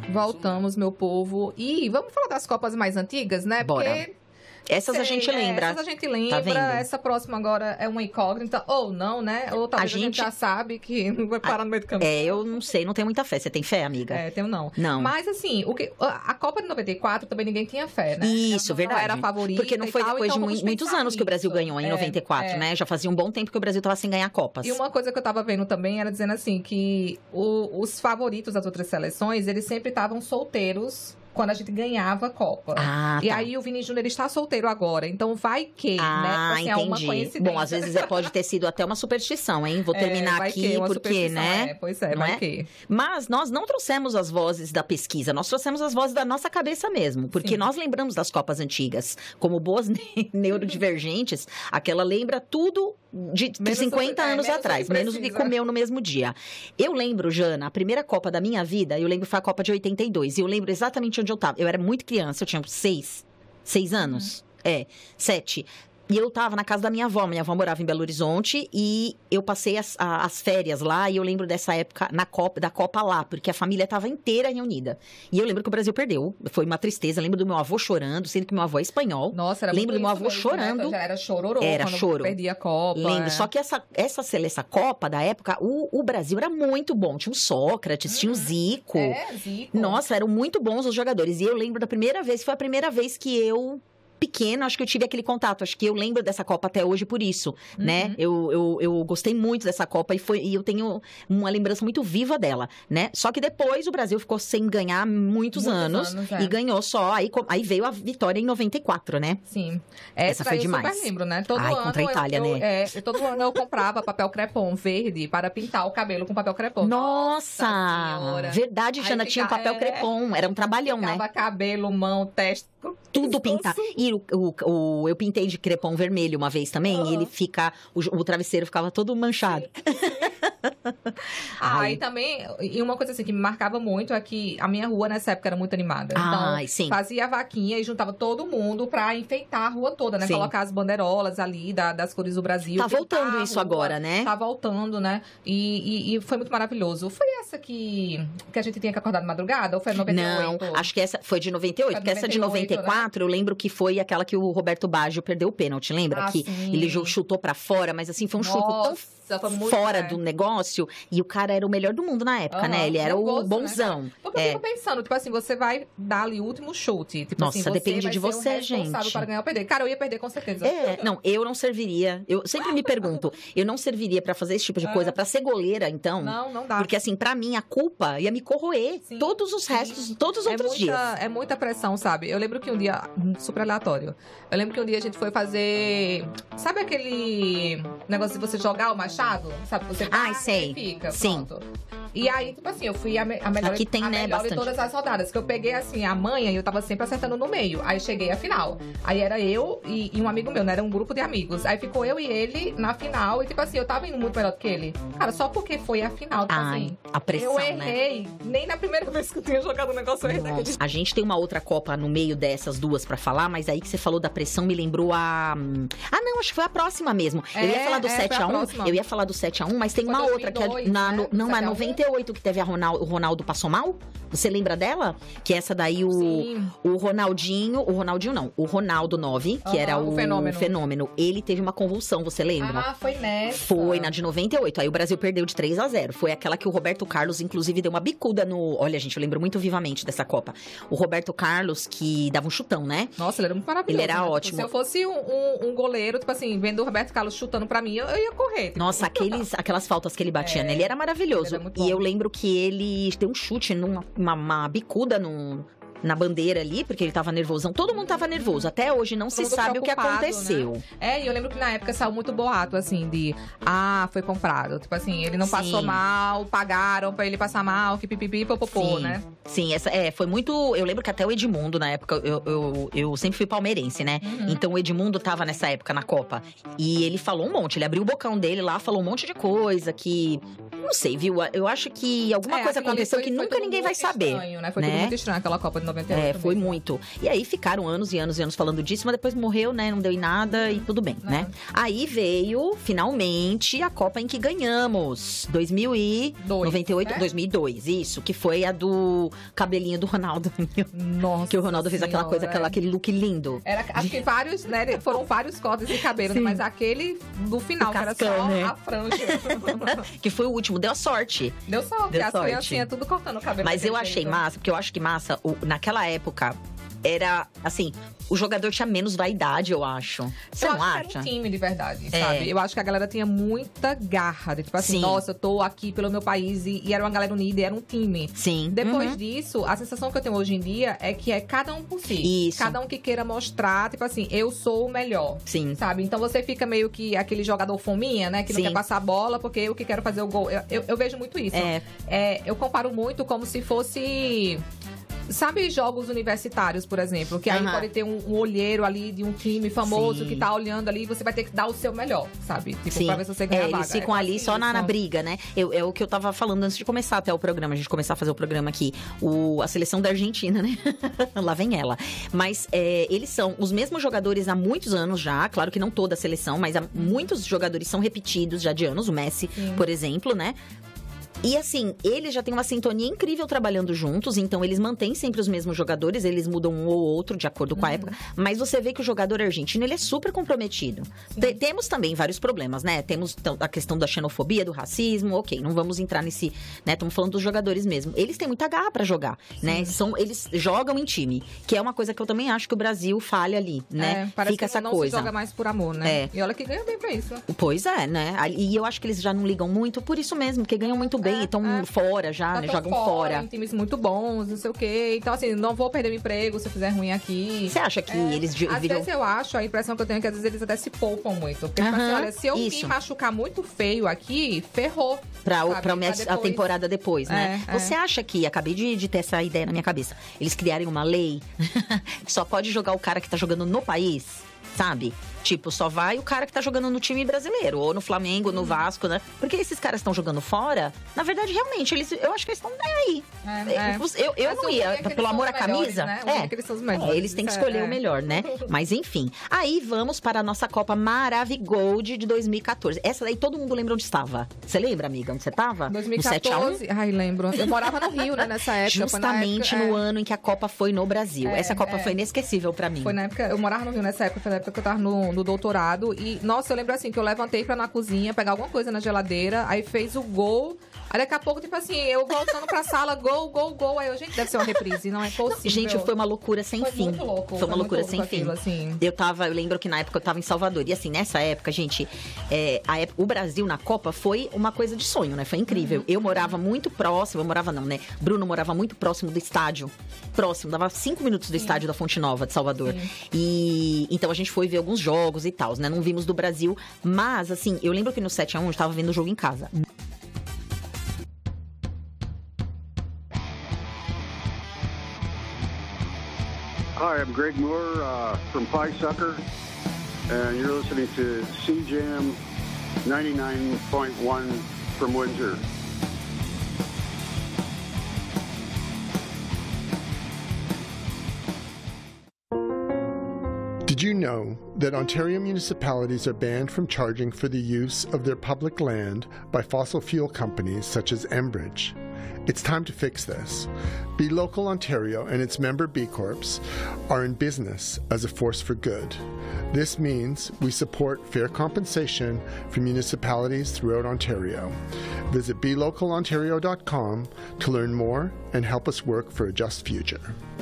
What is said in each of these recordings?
Voltamos, meu povo. E vamos falar das Copas mais antigas, né? Bora. Porque... Essas a gente lembra. Essas a gente lembra. Tá, essa próxima agora é uma incógnita. Ou não, né? Ou talvez a gente já sabe que não vai parar no meio do caminho. Eu não sei, não tenho muita fé. Você tem fé, amiga? Tenho não. Não. Mas assim, a Copa de 94 também ninguém tinha fé, né? Isso, verdade. Não era a favorita. Porque não foi depois de muitos anos que o Brasil ganhou em 94, né? Já fazia um bom tempo que o Brasil tava sem ganhar Copas. E uma coisa que eu tava vendo também era dizendo assim, que os favoritos das outras seleções, eles sempre estavam solteiros quando a gente ganhava a Copa. E aí o Vini Júnior está solteiro agora, então vai que, né? Assim, entendi. É uma coincidência. Bom, às vezes pode ter sido até uma superstição, hein? Vou terminar aqui porque, né? Pois é, vai que. Mas nós não trouxemos as vozes da pesquisa, nós trouxemos as vozes da nossa cabeça mesmo, porque nós lembramos das Copas antigas, como boas neurodivergentes, aquela lembra tudo de 50 anos atrás, menos do que comeu no mesmo dia. Eu lembro, Jana, a primeira Copa da minha vida, eu lembro foi a Copa de 82, e eu lembro exatamente onde eu tava. Eu era muito criança, eu tinha 6 anos. 7. E eu tava na casa da minha avó morava em Belo Horizonte, e eu passei as férias lá, e eu lembro dessa época da Copa lá, porque a família tava inteira reunida. E eu lembro que o Brasil perdeu, foi uma tristeza, lembro do meu avô chorando, sendo que meu avô é espanhol. Nossa, era lembro do meu avô mesmo, chorando. Né? Já era chororô era quando choro. Perdia a Copa. Lembro, só que essa Copa da época, o Brasil era muito bom, tinha o Sócrates, tinha o Zico. Zico. Nossa, eram muito bons os jogadores, e eu lembro da primeira vez, foi a primeira vez que eu... pequena, acho que eu tive aquele contato. Acho que eu lembro dessa Copa até hoje por isso, né? Eu gostei muito dessa Copa e eu tenho uma lembrança muito viva dela, né? Só que depois o Brasil ficou sem ganhar muitos anos e ganhou só. Aí veio a vitória em 94, né? Sim. Essa foi demais. Eu super lembro, né? Todo ano contra a Itália, né? Todo ano eu comprava papel crepom verde para pintar o cabelo com papel crepom. Nossa! Verdade, Jana, tinha papel crepom. Era um trabalhão, né? Ficava cabelo, mão, testa. Tudo pintar. E eu pintei de crepom vermelho uma vez também, e ele o travesseiro ficava todo manchado. E também, e uma coisa assim que me marcava muito é que a minha rua nessa época era muito animada. Então, fazia a vaquinha e juntava todo mundo pra enfeitar a rua toda, né? Colocar as bandeirolas ali das cores do Brasil. Tá voltando isso agora, né? Tá voltando, né? E foi muito maravilhoso. Foi essa que a gente tinha que acordar de madrugada? Ou foi 98? Não, acho que essa foi de 98, porque essa de 94, né? Eu lembro que foi aquela que o Roberto Baggio perdeu o pênalti, lembra? Que ele chutou pra fora, mas assim, foi um chute tão fora do negócio, e o cara era o melhor do mundo na época, né? Ele era o bonzão. Né? Porque eu fico pensando, tipo assim, você vai dar ali o último chute. Tipo Nossa, assim, depende de você, gente. Para ganhar ou perder. Cara, eu ia perder com certeza. Não, eu não serviria. Eu sempre me pergunto, eu não serviria pra fazer esse tipo de coisa, pra ser goleira, então? Não dá. Porque assim, pra mim, a culpa ia me corroer todos os restos, todos os outros dias. É muita pressão, sabe? Eu lembro que um dia, super aleatório, eu lembro que um dia a gente foi fazer, sabe aquele negócio de você jogar o machado? Sabe? Você sei. E fica, sim. Pronto. E aí, tipo assim, eu fui a melhor, Aqui tem, melhor de todas as rodadas. Que eu peguei, assim, a manha e eu tava sempre acertando no meio. Aí cheguei à final. Aí era eu e um amigo meu, né? Era um grupo de amigos. Aí ficou eu e ele na final. E, tipo assim, eu tava indo muito melhor do que ele. Cara, só porque foi a final, tipo assim. A pressão, eu errei. Né? Nem na primeira vez que eu tinha jogado o negócio eu errei. A gente tem uma outra Copa no meio dessas duas pra falar, mas aí que você falou da pressão me lembrou a... não, acho que foi a próxima mesmo. Eu ia falar do 7-1. Eu ia falar do 7-1, mas tem uma outra que é... Não, é 98 que teve o Ronaldo passou mal? Você lembra dela? Que essa daí, o Ronaldinho... O Ronaldo 9, que era o fenômeno. Ele teve uma convulsão, você lembra? Foi nessa. Foi na de 98. Aí o Brasil perdeu de 3-0. Foi aquela que o Roberto Carlos, inclusive, deu uma bicuda no... Olha, gente, eu lembro muito vivamente dessa Copa. O Roberto Carlos, que dava um chutão, né? Nossa, ele era muito maravilhoso. Ele era ótimo. Se eu fosse um goleiro, tipo assim, vendo o Roberto Carlos chutando pra mim, eu ia correr. Tipo. Né? Nossa, aquelas faltas que ele batia, né? Ele era maravilhoso. Ele era eu lembro que ele deu um chute, uma bicuda na bandeira ali, porque ele tava nervosão. Todo mundo tava nervoso. Até hoje não se sabe o que aconteceu. Né? E eu lembro que na época saiu muito boato, assim, de... foi comprado. Tipo assim, ele não passou mal, pagaram pra ele passar mal, que pipipi, popopô, né? Sim, foi muito... Eu lembro que até o Edmundo, na época, eu sempre fui palmeirense, né? Então o Edmundo tava nessa época na Copa. E ele falou um monte. Ele abriu o bocão dele lá, falou um monte de coisa que... Não sei, viu? Eu acho que alguma coisa aconteceu que nunca ninguém vai saber. Estranho, né? Foi tudo muito estranho aquela Copa de 98. Foi muito. E aí ficaram anos e anos e anos falando disso, mas depois morreu, né? Não deu em nada e tudo bem, né? Aí veio, finalmente, a Copa em que ganhamos. 2002, 98, né? 2002, isso. Que foi a do cabelinho do Ronaldo. Nossa Que o Ronaldo fez aquela coisa, aquele look lindo. Acho que vários, né? Foram vários cortes de cabelo, né, mas aquele do final, que era só a franja. Que foi o último, deu sorte. Deu sorte, as criancinhas tudo cortando o cabelo. Mas eu achei massa, porque eu acho que massa, naquela época, era, assim, o jogador tinha menos vaidade, eu acho. Você não acha? Era um time de verdade, sabe? Eu acho que a galera tinha muita garra. De, tipo assim, nossa, eu tô aqui pelo meu país. E era uma galera unida, e era um time. Sim. Depois disso, a sensação que eu tenho hoje em dia é que é cada um por si. Isso. Cada um que queira mostrar, tipo assim, eu sou o melhor. Sim. Sabe? Então você fica meio que aquele jogador fominha, né? Que não quer passar a bola porque eu que quero fazer o gol. Eu vejo muito isso. Eu comparo muito como se fosse... Sabe jogos universitários, por exemplo? Que aí pode ter um olheiro ali de um time famoso que tá olhando ali e você vai ter que dar o seu melhor, sabe? Tipo, pra ver se você ganha a vaga. Eles ficam ali só na briga, né? É o que eu tava falando antes de começar até o programa. A gente começar a fazer o programa aqui. A seleção da Argentina, né? Lá vem ela. Mas eles são os mesmos jogadores há muitos anos já. Claro que não toda a seleção, mas muitos jogadores são repetidos já de anos. O Messi, por exemplo, né? E assim, eles já têm uma sintonia incrível trabalhando juntos, então eles mantêm sempre os mesmos jogadores, eles mudam um ou outro de acordo com a época, mas você vê que o jogador argentino, ele é super comprometido. Temos também vários problemas, né? Temos a questão da xenofobia, do racismo, ok, não vamos entrar nesse, né? Estamos falando dos jogadores mesmo. Eles têm muita garra pra jogar, né? Eles jogam em time, que é uma coisa que eu também acho que o Brasil falha ali, né? Parece Fica que essa não coisa. Se joga mais por amor, né? E olha que ganha bem pra isso. Pois é, né? E eu acho que eles já não ligam muito por isso mesmo, porque ganham muito bem. Estão fora já, né? Jogam fora. Em times muito bons, não sei o quê. Então, assim, não vou perder meu emprego se eu fizer ruim aqui. Você acha que eles viram... Às vezes eu acho, a impressão que eu tenho é que às vezes eles até se poupam muito. Porque, tipo assim, olha, se eu me machucar muito feio aqui, ferrou. Pra a temporada depois, né? Você acha que, acabei de ter essa ideia na minha cabeça, eles criarem uma lei que só pode jogar o cara que tá jogando no país, sabe? Tipo, só vai o cara que tá jogando no time brasileiro, ou no Flamengo, no Vasco, né? Porque esses caras estão jogando fora, na verdade, realmente, eu acho que eles estão bem aí. Eu não ia, pelo amor à camisa. Né? Eles são os melhores. Eles têm que escolher o melhor, né? Mas enfim. Aí vamos para a nossa Copa Maravigold de 2014. Essa daí todo mundo lembra onde estava. Você lembra, amiga, onde você estava? 2014. Ai, lembro. Eu morava no Rio, né, nessa época. Justamente no ano em que a Copa foi no Brasil. Essa Copa foi inesquecível pra mim. Foi na época, eu morava no Rio nessa época, foi na época que eu tava no doutorado. E, nossa, eu lembro assim, que eu levantei pra ir na cozinha, pegar alguma coisa na geladeira, aí fez o gol. Aí daqui a pouco, tipo assim, eu voltando pra sala, gol, gol, gol. Aí eu, gente, deve ser uma reprise, não é possível. Gente, foi uma loucura sem fim. Muito louco. Foi uma loucura sem fim. Assim. Eu lembro que na época eu tava em Salvador. E assim, nessa época, gente, o Brasil na Copa foi uma coisa de sonho, né? Foi incrível. Eu morava muito próximo, Bruno morava muito próximo do estádio. Próximo, dava 5 minutos do estádio da Fonte Nova, de Salvador. E então a gente foi ver alguns jogos e tal, né? Não vimos do Brasil. Mas, assim, eu lembro que no 7-1 eu tava vendo o jogo em casa. Hi, I'm Greg Moore from Pie Sucker, and you're listening to CJAM 99.1 from Windsor. Did you know that Ontario municipalities are banned from charging for the use of their public land by fossil fuel companies such as Enbridge? It's time to fix this. Be Local Ontario and its member B Corps are in business as a force for good. This means we support fair compensation for municipalities throughout Ontario. Visit belocalontario.com to learn more and help us work for a just future.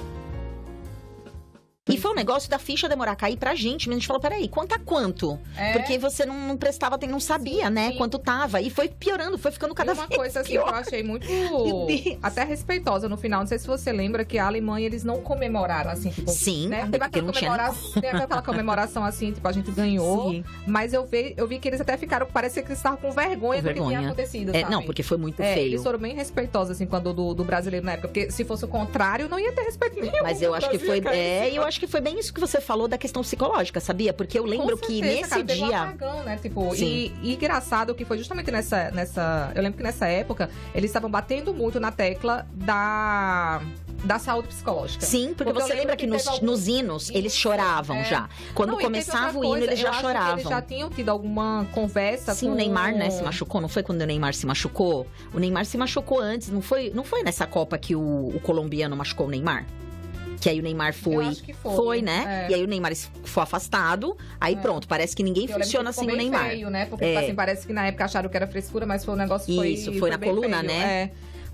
E foi um negócio da ficha demorar a cair pra gente. Mas a gente falou, peraí, quanto? Porque você não prestava, não sabia, né? Quanto tava. E foi piorando, foi ficando cada vez pior. Uma coisa assim que eu achei muito até respeitosa no final. Não sei se você lembra que a Alemanha, eles não comemoraram, assim, tipo... Sim, né? Teve aquela comemoração, assim, tipo, a gente ganhou. Sim. Mas eu vi que eles até ficaram, parecia que eles estavam com vergonha do que tinha acontecido, sabe? Não, porque foi muito feio. Eles foram bem respeitosos, assim, quando do brasileiro na época. Porque se fosse o contrário, não ia ter respeito nenhum. Mas eu acho que foi... eu acho que foi bem isso que você falou da questão psicológica, sabia? Porque eu lembro que nesse dia... Teve um apagão, né? Tipo, e engraçado que foi justamente nessa... Eu lembro que nessa época, eles estavam batendo muito na tecla da saúde psicológica. Sim, porque você lembra que nos hinos eles choravam já. Quando começava o hino, eles já choravam. Eles já tinham tido alguma conversa com... Sim, o Neymar, né, se machucou. Não foi quando o Neymar se machucou? O Neymar se machucou antes. Não foi nessa Copa que o colombiano machucou o Neymar? Que aí o Neymar foi... Eu acho que foi. Foi, né? E aí o Neymar foi afastado. Aí pronto, parece que ninguém funciona sem o Neymar. Feio, né? Porque assim, parece que na época acharam que era frescura, mas foi um negócio que foi na coluna, feio, né?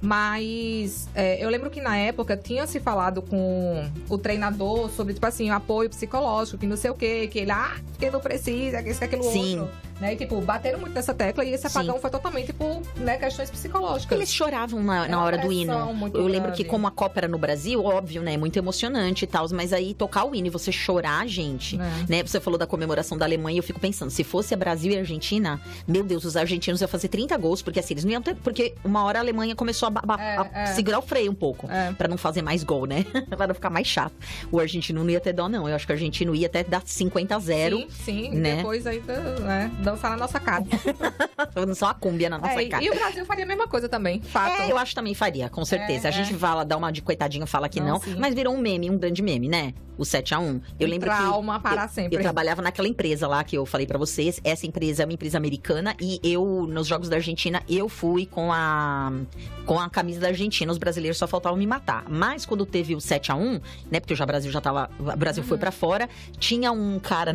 Mas eu lembro que na época tinha se falado com o treinador sobre, tipo assim, o apoio psicológico, que não sei o quê, que ele, que não precisa, que isso, que aquilo outro. Né? E, tipo, bateram muito nessa tecla e esse apagão foi totalmente por questões psicológicas. Eles choravam na hora do hino. Eu lembro que como a Copa era no Brasil, óbvio, né? Muito emocionante e tal, mas aí tocar o hino e você chorar, gente, né? Você falou da comemoração da Alemanha e eu fico pensando, se fosse Brasil e Argentina, meu Deus, os argentinos iam fazer 30 gols, porque assim, eles não iam ter... Porque uma hora a Alemanha começou a segurar o freio um pouco, pra não fazer mais gol, né? Pra não ficar mais chato. O argentino não ia ter dó, não. Eu acho que o argentino ia até dar 50-0. Sim, né? Depois ainda, dançar na nossa cara. Dançar uma cúmbia na nossa cara. E o Brasil faria a mesma coisa também, fato. Eu acho que também faria, com certeza. A gente fala, dá uma de coitadinha, fala que não. Mas virou um meme, um grande meme, né? O 7-1. Eu lembro trauma para sempre. Eu trabalhava naquela empresa lá que eu falei pra vocês. Essa empresa é uma empresa americana e eu, nos Jogos da Argentina, eu fui com a camisa da Argentina. Os brasileiros só faltavam me matar. Mas quando teve o 7-1, né? Porque o Brasil já tava... O Brasil foi pra fora. Tinha um cara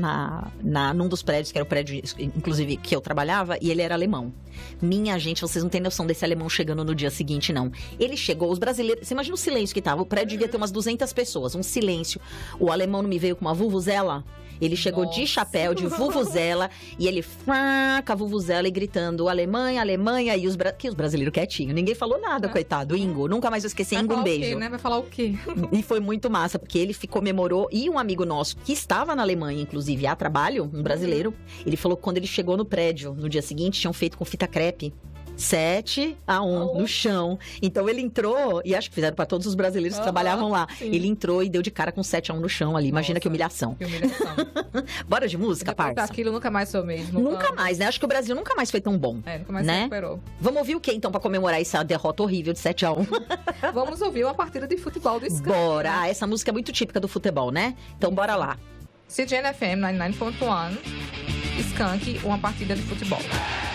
num dos prédios, que era o prédio, inclusive, que eu trabalhava, e ele era alemão. Minha gente, vocês não têm noção desse alemão chegando no dia seguinte, não. Ele chegou, os brasileiros... Você imagina o silêncio que tava. O prédio devia ter umas 200 pessoas. Um silêncio. O alemão não me veio com uma vuvuzela? Ele chegou de chapéu, de vuvuzela, e ele com a vuvuzela e gritando Alemanha, Alemanha, e os brasileiros quietinhos. Ninguém falou nada, coitado. Ingo, nunca mais vou esquecer. Ingo, um beijo. Né? Vai falar o quê? E foi muito massa, porque ele comemorou, e um amigo nosso, que estava na Alemanha, inclusive, a trabalho, um brasileiro, ele falou que quando ele chegou no prédio, no dia seguinte, tinham feito com fita crepe. 7-1 no chão. Então ele entrou, e acho que fizeram pra todos os brasileiros que trabalhavam lá. Sim. Ele entrou e deu de cara com 7-1 no chão ali. Imagina. Nossa, que humilhação. Que humilhação. Bora de música, parça? Aquilo nunca mais foi o mesmo. Nunca mais, né? Acho que o Brasil nunca mais foi tão bom. Nunca mais se recuperou. Vamos ouvir o que então pra comemorar essa derrota horrível de 7-1? Vamos ouvir uma partida de futebol do Skank. Bora! Essa música é muito típica do futebol, né? Então bora lá. CJN FM 99.1, Skank, uma partida de futebol.